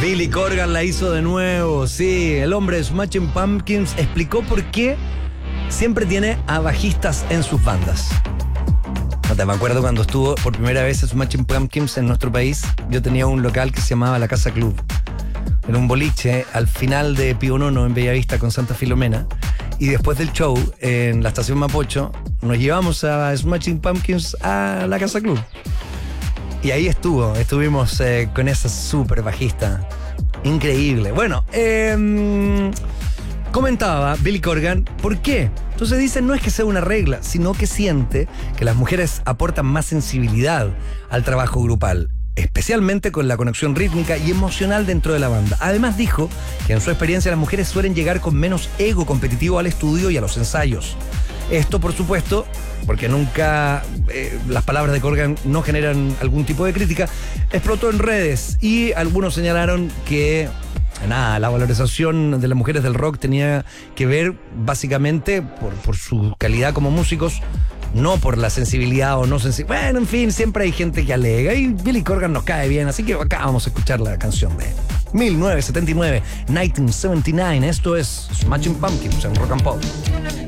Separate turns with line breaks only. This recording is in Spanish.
Billy Corgan la hizo de nuevo, sí. El hombre de Smashing Pumpkins explicó por qué siempre tiene a bajistas en sus bandas. Me acuerdo cuando estuvo por primera vez Smashing Pumpkins en nuestro país. Yo tenía un local que se llamaba La Casa Club. Era un boliche al final de Pío Nono en Bellavista con Santa Filomena. Y después del show en la estación Mapocho nos llevamos a Smashing Pumpkins a La Casa Club. Y ahí estuvimos con esa súper bajista. Increíble. Bueno, comentaba Billy Corgan, ¿por qué? Entonces dicen, no es que sea una regla, sino que siente que las mujeres aportan más sensibilidad al trabajo grupal, especialmente con la conexión rítmica y emocional dentro de la banda. Además dijo que en su experiencia las mujeres suelen llegar con menos ego competitivo al estudio y a los ensayos. Esto, por supuesto, porque nunca las palabras de Corgan no generan algún tipo de crítica, explotó en redes y algunos señalaron que la valorización de las mujeres del rock tenía que ver básicamente por su calidad como músicos, no por la sensibilidad o no sensibilidad. Bueno, en fin, siempre hay gente que alega y Billy Corgan nos cae bien, así que acá vamos a escuchar la canción de 1979. Esto es Smashing Pumpkins en Rock and Pop.